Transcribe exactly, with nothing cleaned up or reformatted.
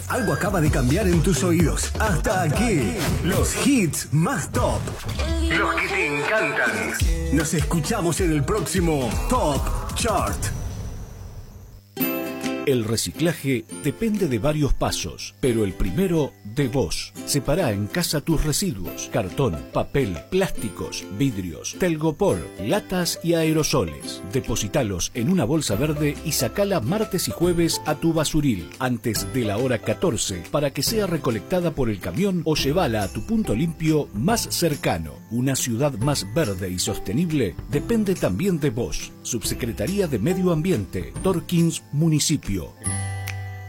Algo acaba de cambiar en tus oídos. Hasta aquí, los hits más top. Los que te encantan. Nos escuchamos en el próximo Top Chart. El reciclaje depende de varios pasos, pero el primero de vos. Separá en casa tus residuos: cartón, papel, plásticos, vidrios, telgopor, latas y aerosoles. Depositalos en una bolsa verde y sacala martes y jueves a tu basuril antes de la hora catorce para que sea recolectada por el camión, o llevala a tu punto limpio más cercano. Una ciudad más verde y sostenible depende también de vos. Subsecretaría de Medio Ambiente, Torkins Municipio.